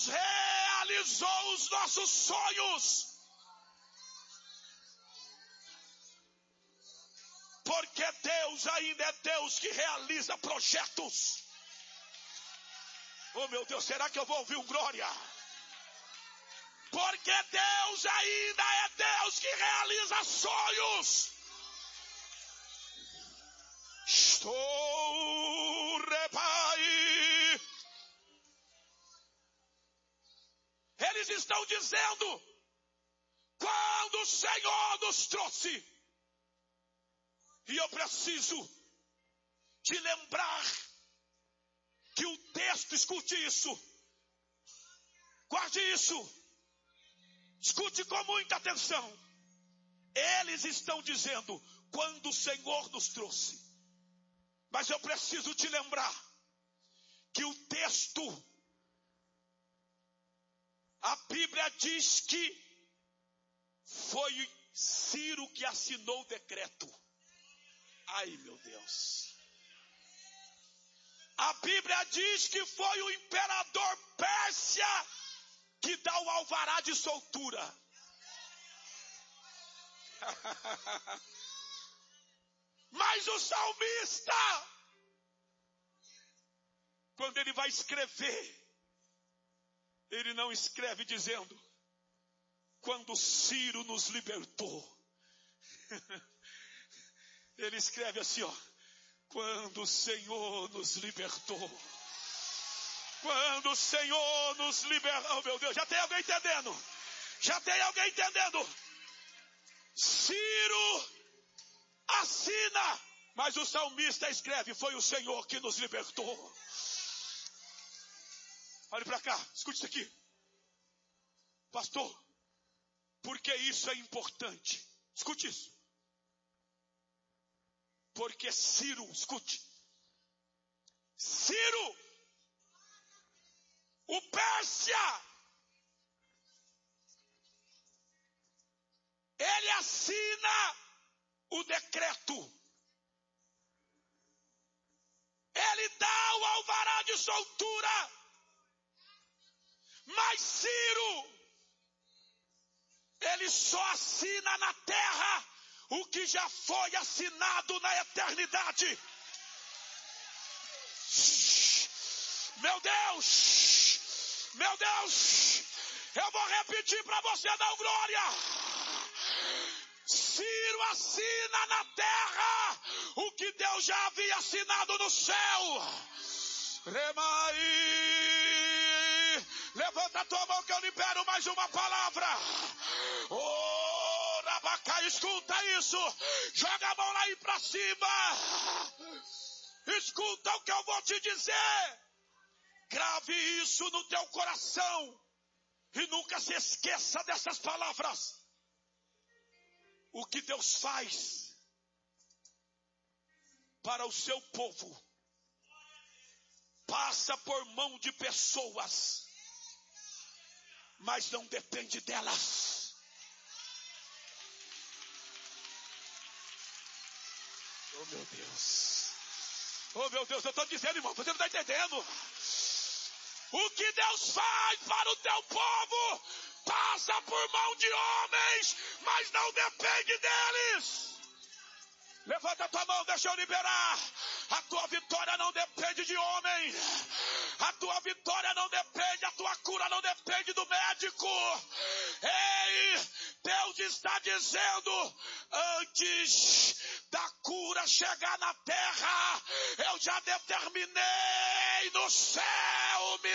Deus realizou os nossos sonhos. Porque Deus ainda é Deus que realiza projetos. Oh meu Deus, será que eu vou ouvir um glória? Porque Deus ainda é Deus que realiza sonhos. Estou repai. Eles estão dizendo, quando o Senhor nos trouxe. E eu preciso te lembrar que o texto, escute isso, guarde isso, escute com muita atenção. Eles estão dizendo, quando o Senhor nos trouxe. Mas eu preciso te lembrar que o texto, a Bíblia diz que foi Ciro que assinou o decreto. Ai meu Deus. A Bíblia diz que foi o imperador Pérsia que dá o alvará de soltura. Mas o salmista, quando ele vai escrever, ele não escreve dizendo, quando Ciro nos libertou. Ele escreve assim, ó, quando o Senhor nos libertou. Quando o Senhor nos libertou. Oh meu Deus, já tem alguém entendendo? Já tem alguém entendendo? Ciro assina, mas o salmista escreve, foi o Senhor que nos libertou. Olhe para cá, escute isso aqui. Pastor, por que isso é importante? Escute isso. Porque Ciro, escute. Ciro, o Pérsia, ele assina o decreto. Ele dá o alvará de soltura. Mas Ciro, ele só assina na terra o que já foi assinado na eternidade. Meu Deus, eu vou repetir para você dar glória. Ciro assina na terra o que Deus já havia assinado no céu. Remai, levanta a tua mão que eu libero mais uma palavra. Oh, Rabacai, escuta isso. Joga a mão lá aí pra cima. Escuta o que eu vou te dizer. Grave isso no teu coração. E nunca se esqueça dessas palavras. O que Deus faz para o seu povo passa por mão de pessoas, mas não depende delas. Oh meu Deus, eu estou dizendo, irmão, você não está entendendo. O que Deus faz para o teu povo passa por mão de homens, mas não depende deles. Levanta a tua mão, deixa eu liberar. A tua vitória não depende de homem. A tua vitória não depende, a tua cura não depende do médico. Ei, Deus está dizendo, antes da cura chegar na terra, eu já determinei no céu